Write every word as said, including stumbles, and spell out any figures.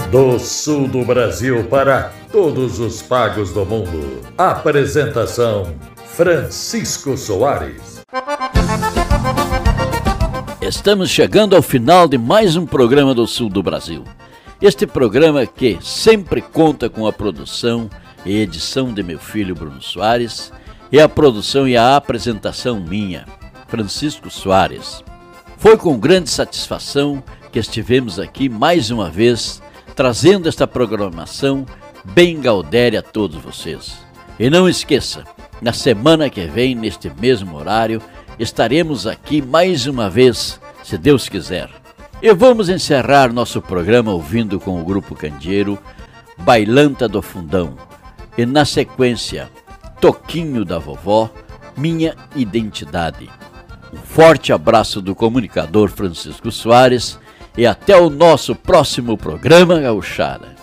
Do sul do Brasil para todos os pagos do mundo. Apresentação: Francisco Soares. Estamos chegando ao final de mais um programa do sul do Brasil. Este programa que sempre conta com a produção e edição de meu filho Bruno Soares e a produção e a apresentação minha, Francisco Soares. Foi com grande satisfação que estivemos aqui mais uma vez trazendo esta programação bem gaudéria a todos vocês. E não esqueça, na semana que vem, neste mesmo horário, estaremos aqui mais uma vez, se Deus quiser. E vamos encerrar nosso programa ouvindo com o Grupo Candeeiro Bailanta do Fundão. E na sequência, Toquinho da Vovó, Minha Identidade. Um forte abraço do comunicador Francisco Soares e até o nosso próximo programa, Gauchara.